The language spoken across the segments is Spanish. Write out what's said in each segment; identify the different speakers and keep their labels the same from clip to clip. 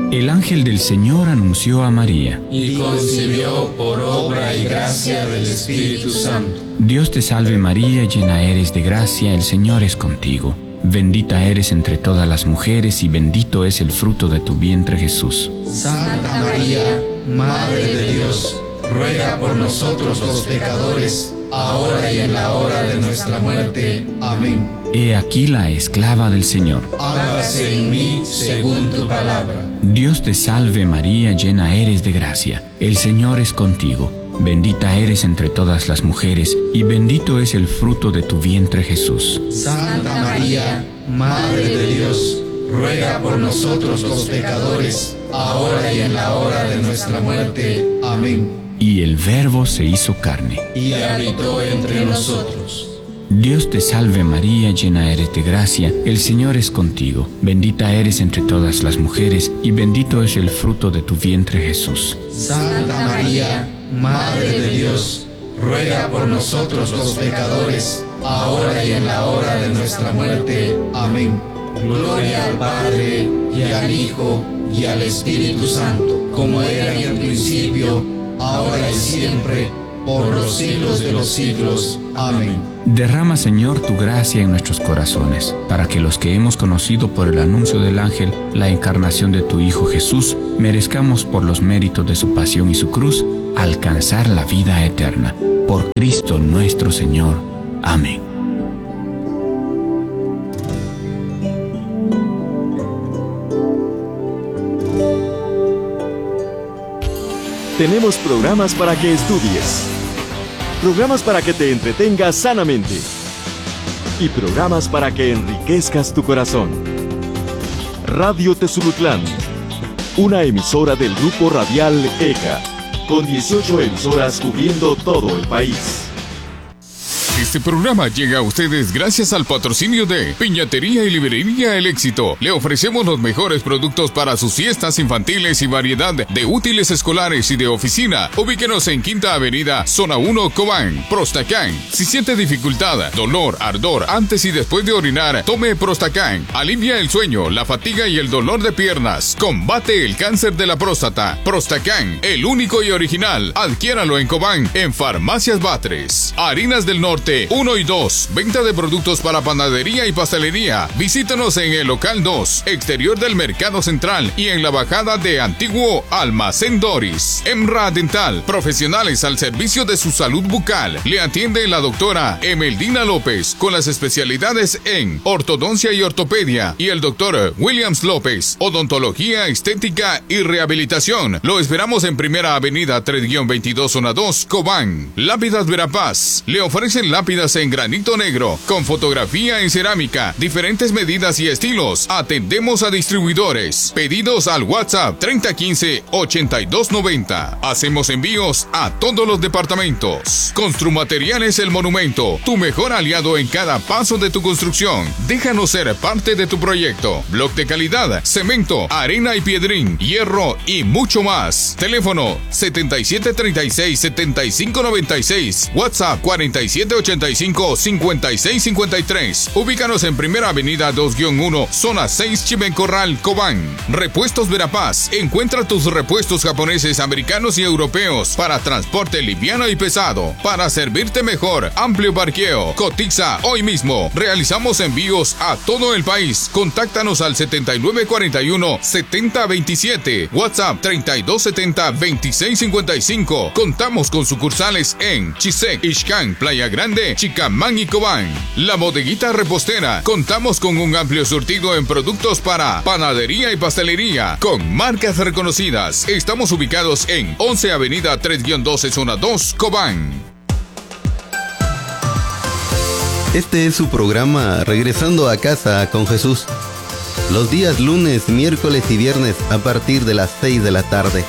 Speaker 1: El ángel del Señor anunció a María.
Speaker 2: Y concibió por obra y gracia del Espíritu Santo.
Speaker 1: Dios te salve María, llena eres de gracia, el Señor es contigo. Bendita eres entre todas las mujeres y bendito es el fruto de tu vientre Jesús.
Speaker 2: Santa María, Madre de Dios, ruega por nosotros los pecadores, ahora y en la hora de nuestra muerte. Amén.
Speaker 1: He aquí la esclava del Señor.
Speaker 2: Hágase en mí según tu palabra.
Speaker 1: Dios te salve María, llena eres de gracia, el Señor es contigo. Bendita eres entre todas las mujeres, y bendito es el fruto de tu vientre Jesús.
Speaker 2: Santa María, Madre de Dios, ruega por nosotros los pecadores, ahora y en la hora de nuestra muerte. Amén.
Speaker 1: Y el Verbo se hizo carne.
Speaker 2: Y habitó entre nosotros.
Speaker 1: Dios te salve María, llena eres de gracia, el Señor es contigo. Bendita eres entre todas las mujeres, y bendito es el fruto de tu vientre Jesús.
Speaker 2: Santa María, Madre de Dios, ruega por nosotros los pecadores, ahora y en la hora de nuestra muerte. Amén. Gloria al Padre, y al Hijo, y al Espíritu Santo, como era en el principio, ahora y siempre, por los siglos de los siglos. Amén.
Speaker 1: Derrama, Señor, tu gracia en nuestros corazones, para que los que hemos conocido por el anuncio del ángel la encarnación de tu Hijo Jesús, merezcamos por los méritos de su pasión y su cruz, alcanzar la vida eterna. Por Cristo nuestro Señor. Amén.
Speaker 3: Tenemos programas para que estudies, programas para que te entretengas sanamente y programas para que enriquezcas tu corazón. Radio Tezulutlán, una emisora del grupo radial ECA, con 18 emisoras cubriendo todo el país.
Speaker 4: Este programa llega a ustedes gracias al patrocinio de Piñatería y Librería El Éxito. Le ofrecemos los mejores productos para sus fiestas infantiles y variedad de útiles escolares y de oficina. Ubíquenos en Quinta Avenida, Zona 1, Cobán. Prostacán. Si siente dificultad, dolor, ardor antes y después de orinar, tome Prostacán. Alivia el sueño, la fatiga y el dolor de piernas. Combate el cáncer de la próstata. Prostacán, el único y original. Adquiéralo en Cobán, en Farmacias Batres. Harinas del Norte 1 y 2. Venta de productos para panadería y pastelería. Visítanos en el local 2, exterior del Mercado Central y en la bajada de Antiguo Almacén Doris. Emra Dental, profesionales al servicio de su salud bucal. Le atiende la doctora Emeldina López con las especialidades en ortodoncia y ortopedia, y el doctor Williams López, odontología, estética y rehabilitación. Lo esperamos en Primera Avenida 3-22 Zona 2, Cobán. Lápidas Verapaz. Le ofrecen lápidas en granito negro, con fotografía en cerámica, diferentes medidas y estilos. Atendemos a distribuidores. Pedidos al WhatsApp 3015-8290. Hacemos envíos a todos los departamentos. Construmateriales El Monumento, tu mejor aliado en cada paso de tu construcción. Déjanos ser parte de tu proyecto. Bloc de calidad, cemento, arena y piedrín, hierro y mucho más. Teléfono 7736-7596. WhatsApp 4785-5653. Ubícanos en Primera Avenida 2-1, Zona 6, Chimencorral, Cobán. Repuestos Verapaz. Encuentra tus repuestos japoneses, americanos y europeos para transporte liviano y pesado. Para servirte mejor, amplio parqueo. Cotiza hoy mismo. Realizamos envíos a todo el país. Contáctanos al 7941-7027. WhatsApp 3270-2655. Contamos con sucursales en Chisec, Ixcán, Playa Grande, Chicamán y Cobán. La Bodeguita Repostera. Contamos con un amplio surtido en productos para panadería y pastelería con marcas reconocidas. Estamos ubicados en 11 Avenida 3-12 Zona 2, Cobán.
Speaker 5: Este es su programa Regresando a Casa con Jesús. Los días lunes, miércoles y viernes a partir de las 6 de la tarde.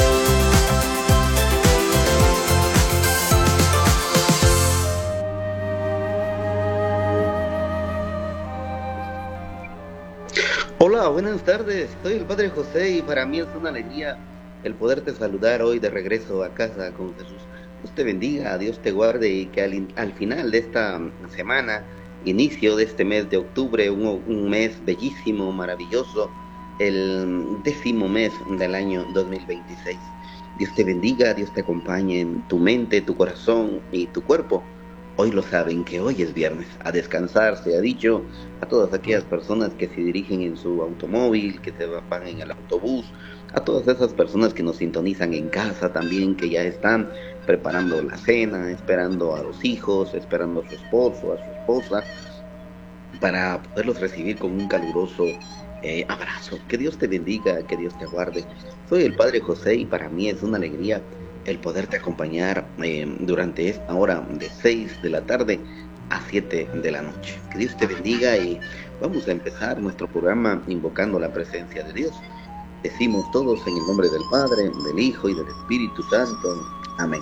Speaker 5: Hola, buenas tardes. Soy el Padre José y para mí es una alegría el poderte saludar hoy de regreso a casa con Jesús. Dios te bendiga, Dios te guarde y que al final de esta semana, inicio de este mes de octubre, un mes bellísimo, maravilloso, el 10º mes del año 2026. Dios te bendiga, Dios te acompañe en tu mente, tu corazón y tu cuerpo. Hoy lo saben que hoy es viernes, a descansar se ha dicho a todas aquellas personas que se dirigen en su automóvil, que se van en el autobús, a todas esas personas que nos sintonizan en casa también, que ya están preparando la cena, esperando a los hijos, esperando a su esposo, a su esposa, para poderlos recibir con un caluroso abrazo. Que Dios te bendiga, que Dios te guarde. Soy el Padre José y para mí es una alegría el poderte acompañar durante esta hora de 6 de la tarde a 7 de la noche. Que Dios te bendiga y vamos a empezar nuestro programa invocando la presencia de Dios. Decimos todos en el nombre del Padre, del Hijo y del Espíritu Santo. Amén.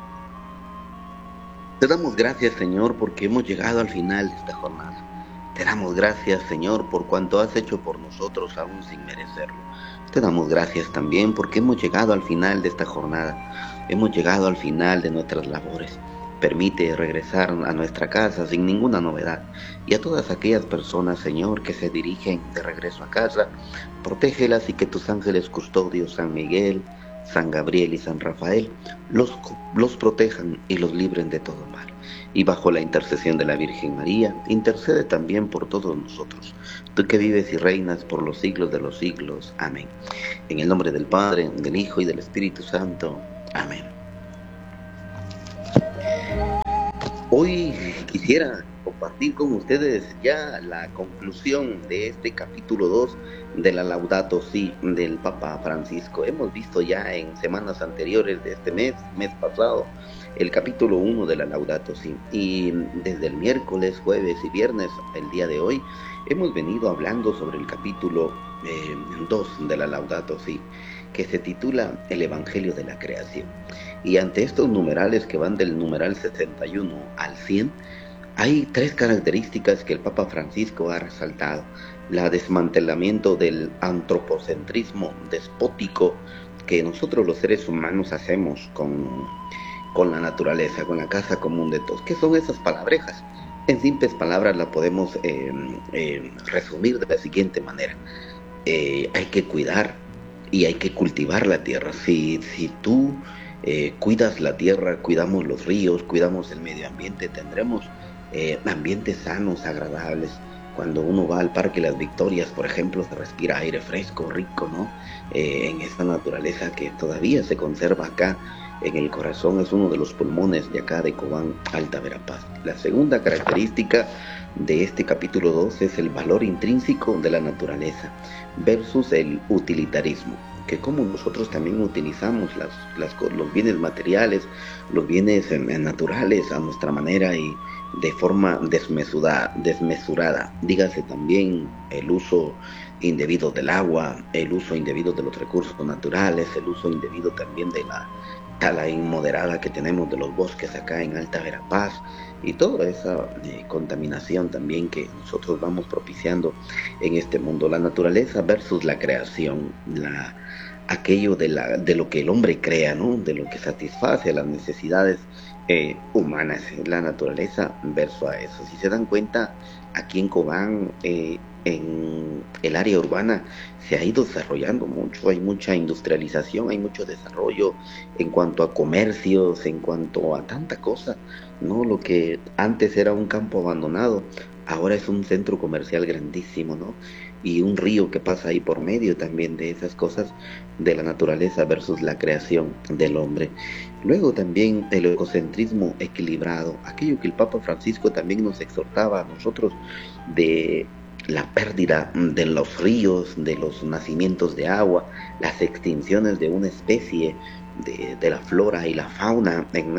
Speaker 5: Te damos gracias, Señor, porque hemos llegado al final de esta jornada. Te damos gracias, Señor, por cuanto has hecho por nosotros aún sin merecerlo. Te damos gracias también porque hemos llegado al final de esta jornada. Hemos llegado al final de nuestras labores. Permite regresar a nuestra casa sin ninguna novedad. Y a todas aquellas personas, Señor, que se dirigen de regreso a casa, protégelas y que tus ángeles custodios, San Miguel, San Gabriel y San Rafael, los protejan y los libren de todo mal. Y bajo la intercesión de la Virgen María, intercede también por todos nosotros, tú que vives y reinas por los siglos de los siglos. Amén. En el nombre del Padre, del Hijo y del Espíritu Santo. Amén. Hoy quisiera compartir con ustedes ya la conclusión de este capítulo 2 de la Laudato Si del Papa Francisco. Hemos visto ya en semanas anteriores de este mes pasado, el capítulo 1 de la Laudato Si. Y desde el miércoles, jueves y viernes, el día de hoy, hemos venido hablando sobre el capítulo 2 de la Laudato Si, que se titula El Evangelio de la Creación. Y ante estos numerales que van del numeral 61 al 100, hay 3 características que el Papa Francisco ha resaltado. La desmantelamiento del antropocentrismo despótico que nosotros los seres humanos hacemos con la naturaleza, con la casa común de todos. ¿Qué son esas palabrejas? En simples palabras la podemos resumir de la siguiente manera. Hay que cuidar y hay que cultivar la tierra. Si tú cuidas la tierra, cuidamos los ríos, cuidamos el medio ambiente, tendremos ambientes sanos, agradables. Cuando uno va al Parque Las Victorias, por ejemplo, se respira aire fresco, rico, ¿no? En esta naturaleza que todavía se conserva acá en el corazón, es uno de los pulmones de acá de Cobán, Alta Verapaz. La segunda característica de este capítulo 2 es el valor intrínseco de la naturaleza versus el utilitarismo, que como nosotros también utilizamos los bienes materiales, los bienes naturales a nuestra manera y de forma desmesurada. Dígase también el uso indebido del agua, el uso indebido de los recursos naturales, el uso indebido también de la tala inmoderada que tenemos de los bosques acá en Alta Verapaz y toda esa contaminación también que nosotros vamos propiciando en este mundo. La naturaleza versus la creación, aquello de lo que el hombre crea, ¿no? De lo que satisface las necesidades humanas, la naturaleza versus a eso. Si se dan cuenta, aquí en Cobán, en el área urbana, se ha ido desarrollando mucho, hay mucha industrialización, hay mucho desarrollo en cuanto a comercios, en cuanto a tanta cosa, ¿no? Lo que antes era un campo abandonado, ahora es un centro comercial grandísimo, ¿no? Y un río que pasa ahí por medio también de esas cosas de la naturaleza versus la creación del hombre. Luego también el egocentrismo equilibrado, aquello que el Papa Francisco también nos exhortaba a nosotros de la pérdida de los ríos, de los nacimientos de agua, las extinciones de una especie de la flora y la fauna en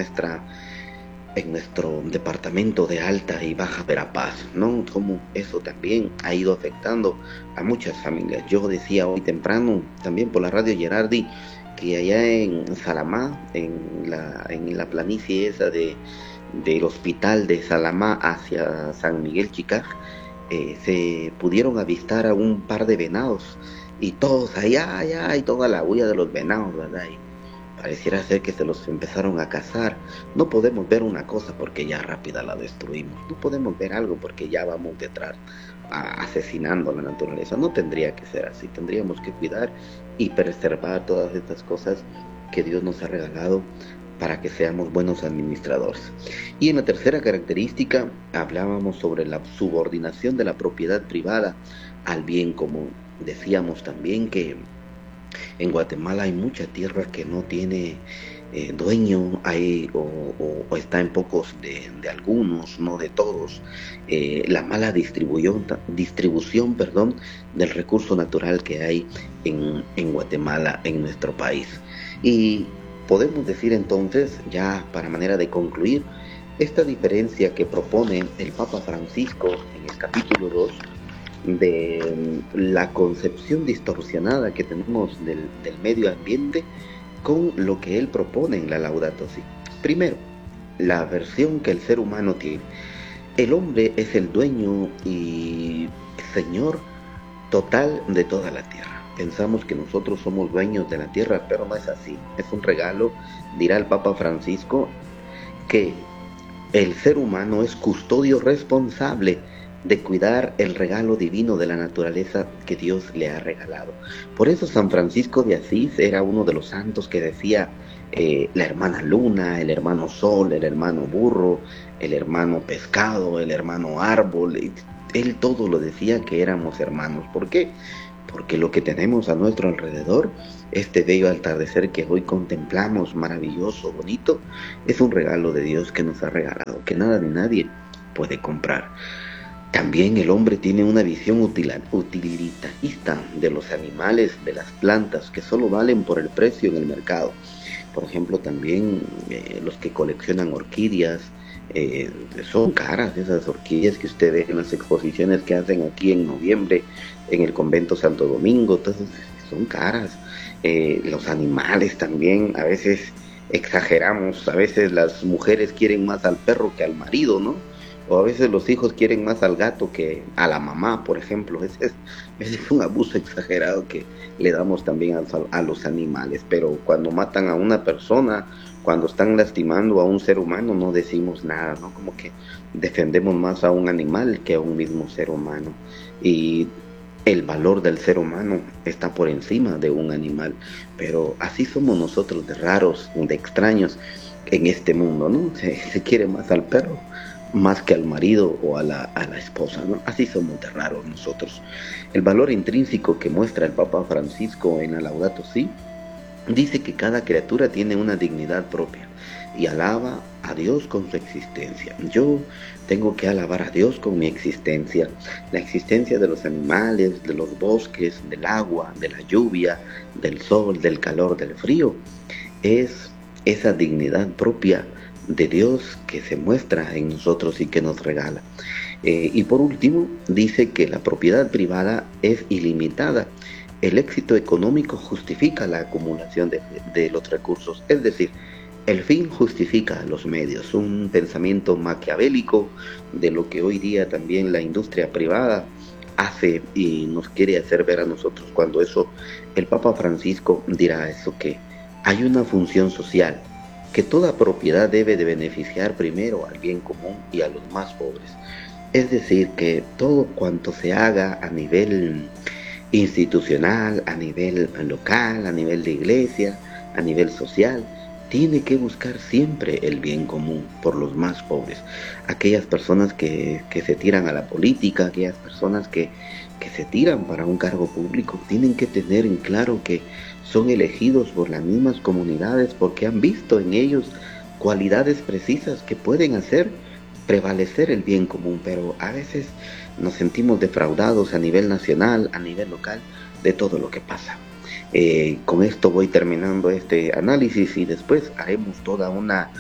Speaker 5: nuestro departamento de Alta y Baja Verapaz, ¿no? Como eso también ha ido afectando a muchas familias. Yo decía hoy temprano, también por la radio Gerardi, que allá en Salamá, en la planicie esa del hospital de Salamá hacia San Miguel Chicaj, se pudieron avistar a un par de venados y todos allá y toda la huella de los venados, ¿verdad? Y pareciera ser que se los empezaron a cazar. No podemos ver una cosa porque ya rápida la destruimos. No podemos ver algo porque ya vamos detrás asesinando la naturaleza. No tendría que ser así. Tendríamos que cuidar y preservar todas estas cosas que Dios nos ha regalado para que seamos buenos administradores. Y en la tercera característica hablábamos sobre la subordinación de la propiedad privada al bien común. Decíamos también que en Guatemala hay mucha tierra que no tiene dueño, o está en pocos de algunos, no de todos. La mala distribución del recurso natural que hay en Guatemala, en nuestro país. Y podemos decir entonces, ya para manera de concluir, esta diferencia que propone el Papa Francisco en el capítulo 2 de la concepción distorsionada que tenemos del medio ambiente con lo que él propone en la Laudato Si. Primero, la versión que el ser humano tiene. El hombre es el dueño y señor total de toda la tierra. Pensamos que nosotros somos dueños de la tierra, pero no es así. Es un regalo, dirá el Papa Francisco, que el ser humano es custodio responsable de cuidar el regalo divino de la naturaleza que Dios le ha regalado. Por eso San Francisco de Asís era uno de los santos que decía la hermana luna, el hermano sol, el hermano burro, el hermano pescado, el hermano árbol. Él todo lo decía que éramos hermanos. ¿Por qué? Porque lo que tenemos a nuestro alrededor, este bello atardecer que hoy contemplamos, maravilloso, bonito, es un regalo de Dios que nos ha regalado, que nada ni nadie puede comprar. También el hombre tiene una visión utilitarista de los animales, de las plantas, que solo valen por el precio en el mercado. Por ejemplo, también los que coleccionan orquídeas, son caras esas orquídeas que usted ve en las exposiciones que hacen aquí en noviembre en el convento Santo Domingo. Entonces son caras. Los animales también, a veces exageramos, a veces las mujeres quieren más al perro que al marido, ¿no? O a veces los hijos quieren más al gato que a la mamá, por ejemplo. Ese es un abuso exagerado que le damos también a los animales. Pero cuando matan a una persona, cuando están lastimando a un ser humano, no decimos nada, ¿no? Como que defendemos más a un animal que a un mismo ser humano. Y el valor del ser humano está por encima de un animal. Pero así somos nosotros, de raros, de extraños en este mundo, ¿no? Se quiere más al perro más que al marido o a la esposa, ¿no? Así somos de raros nosotros. El valor intrínseco que muestra el Papa Francisco en la Laudato Si dice que cada criatura tiene una dignidad propia y alaba a Dios con su existencia. Yo tengo que alabar a Dios con mi existencia, la existencia de los animales, de los bosques, del agua, de la lluvia, del sol, del calor, del frío. Es esa dignidad propia de Dios que se muestra en nosotros y que nos regala. Y por último, dice que la propiedad privada es ilimitada. El éxito económico justifica la acumulación de los recursos, es decir, el fin justifica los medios. Un pensamiento maquiavélico de lo que hoy día también la industria privada hace y nos quiere hacer ver a nosotros. Cuando eso, el Papa Francisco dirá eso, que hay una función social, que toda propiedad debe de beneficiar primero al bien común y a los más pobres. Es decir, que todo cuanto se haga a nivel institucional, a nivel local, a nivel de iglesia, a nivel social, tiene que buscar siempre el bien común por los más pobres. Aquellas personas que se tiran a la política, aquellas personas que se tiran para un cargo público, tienen que tener en claro que son elegidos por las mismas comunidades porque han visto en ellos cualidades precisas que pueden hacer prevalecer el bien común. Pero a veces nos sentimos defraudados a nivel nacional, a nivel local, de todo lo que pasa. Con esto voy terminando este análisis y después haremos toda una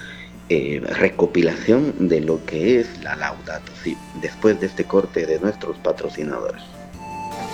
Speaker 5: recopilación de lo que es la Laudato Si, después de este corte de nuestros patrocinadores.